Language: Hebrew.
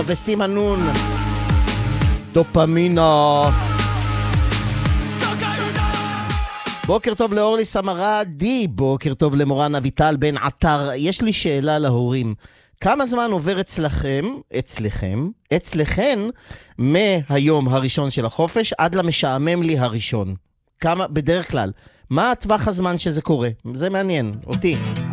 וסימנון דופמינה. בוקר טוב לאורלי סמרדי, בוקר טוב למורן אביטל בן עטר. יש לי שאלה להורים. כמה זמן עובר אצלכן, מהיום הראשון של החופש עד למשעמם לי הראשון? כמה בדרך כלל? מה הטווח הזמן שזה קורה? זה מעניין אותי.